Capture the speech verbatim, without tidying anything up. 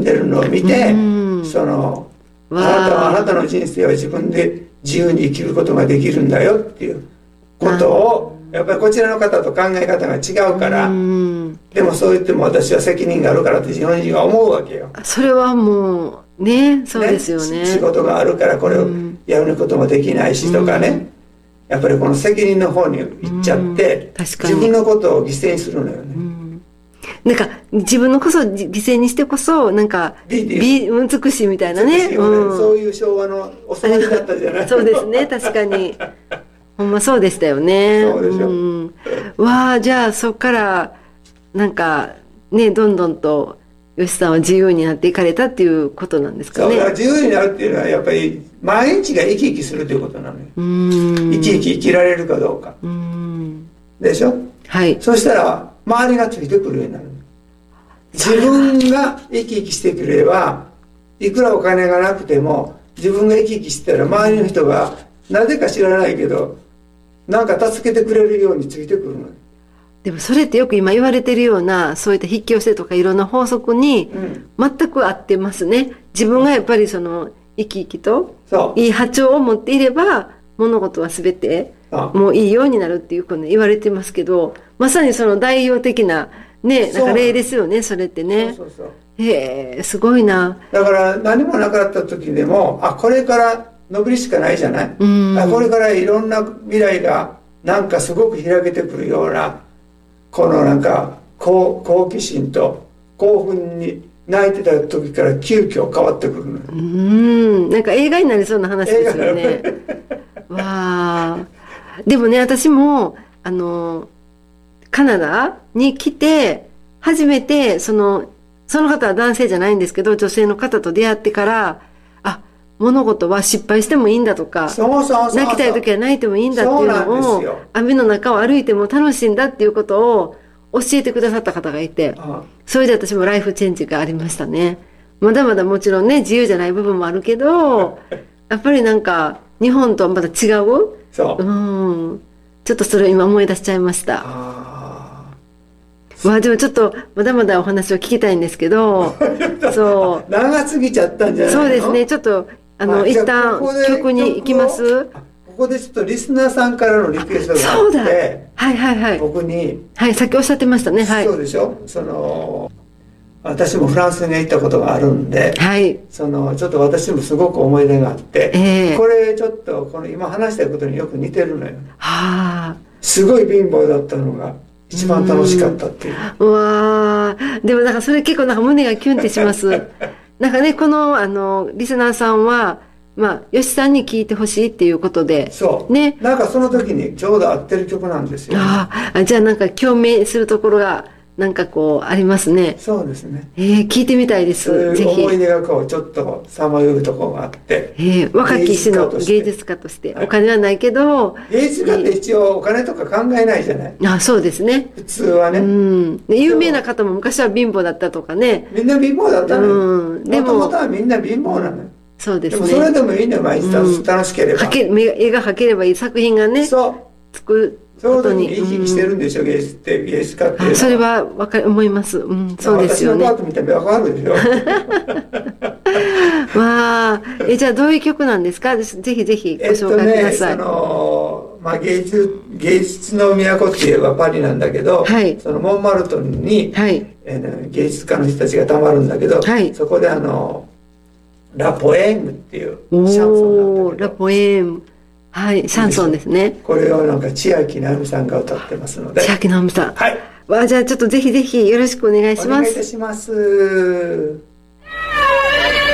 でるのを見て、 うん、 そのあなたはあなたの人生は自分で自由に生きることができるんだよっていうことをやっぱりこちらの方と考え方が違うから、うん、でもそう言っても私は責任があるからって日本人は思うわけよ。 それはもうね、そうですよね。 ね、仕事があるからこれをやることもできないしとかね、うん、やっぱりこの責任の方に行っちゃって、うん、自分のことを犠牲にするのよね、うん、 なんか自分のこそ犠牲にしてこそなんか美美しいみたいなね、 ね、うん、そういう昭和の教わりだったじゃない。 そうですね、確かにほんまそうでしたよね。 そうでしょ、うん、 わあ、じゃあそっからなんかね、どんどんと吉さんは自由になっていかれたっていうことなんですかね。 そうだから自由になるっていうのはやっぱり毎日が生き生きするということなのよ。うーん、生き生き生きられるかどうか。うーん、でしょ。はい。そしたら周りがついてくるようになる。自分が生き生きしてくればいくらお金がなくても自分が生き生きしてたら周りの人がなぜか知らないけどなんか助けてくれるようについてくるのよ。 でもそれってよく今言われてるようなそういった引き寄せとかいろんな法則に全く合ってますね。自分がやっぱりその生き生きといい波長を持っていれば物事は全てもういいようになるっていうこと言われてますけど、まさにその代表的なね、なんか例ですよね、それってね。そうそうそう。へえ、すごいな。 だから何もなかった時でもあこれから伸びるしかないじゃない。うん、あこれからいろんな未来がなんかすごく開けてくるようなこのなんか好奇心と興奮に泣いてた時から急遽変わってくるの。うーん、なんか映画になりそうな話ですよね。わあ。でもね、私もあのカナダに来て初めてそのその方は男性じゃないんですけど女性の方と出会ってからあ物事は失敗してもいいんだとか、 そうそうそうそう、 泣きたい時は泣いてもいいんだっていうのを雨の中を歩いても楽しいんだっていうことを教えてくださった方がいて、ああそれで私もライフチェンジがありましたね。まだまだもちろんね自由じゃない部分もあるけどやっぱりなんか日本とはまた違う、そう、うん、ちょっとそれを今思い出しちゃいました。あまあでもちょっとまだまだお話を聞きたいんですけどそう長すぎちゃったんじゃないの。 そうですね、ちょっとあの、まあ、一旦曲に行きます。 ここでちょっとリスナーさんからのリクエストがあって、そうだ、 はいはいはい、 僕に、 はい、さっきおっしゃってましたね、はい、 そうでしょ。その私もフランスに行ったことがあるんで、はい、そのちょっと私もすごく思い出があって、えー、これちょっとこの今話したことによく似てるのよ。はあ、すごい貧乏だったのが一番楽しかったっていう。 うわー、でもなんかそれ結構なんか胸がキュンってします。なんかね、このあのリスナーさんはまあ吉さんに聴いてほしいっていうことで、 そうね、なんかその時にちょうど合ってる曲なんですよ、ね、 ああ、じゃあなんか共鳴するところがなんかこうありますね。 そうですね。 えー、聞いてみたいです。 そういう思い出がこうちょっとさまようところがあって、 えー、若き日の芸術家として、はい、お金はないけど芸術家って一応お金とか考えないじゃない。 あ、そうですね、 普通はね。うん、 で有名な方も昔は貧乏だったとかね。 みんな貧乏だったのよ、うん、でももともとはみんな貧乏なのよ。 そうですね。 でもそれでもいいんだよ、毎日楽しければ、うん、 絵が描ければいい作品がね、 そう作るそういう時に生き生きしてるんでしょ、うん、芸術って芸術家っていうのは。 それはわか思います、うん、そうですよね。 私のパート見たら分かるでしょ。 わあ、えじゃあどういう曲なんですか。ぜひぜひご紹介ください。 えっとね、そのまあ、芸術芸術の都って言えばパリなんだけど、はい、そのモンマルトルに、はい、えー、芸術家の人たちがたまるんだけど、はい、そこであのラ・ポエームっていうシャンソンなんだけど、ラ・ポエーム、 はい、シャンソンですね。 これをなんか千秋直美さんが歌ってますので。 千秋直美さん。 はい。 わあ、じゃあちょっとぜひぜひよろしくお願いします。お願いいたします。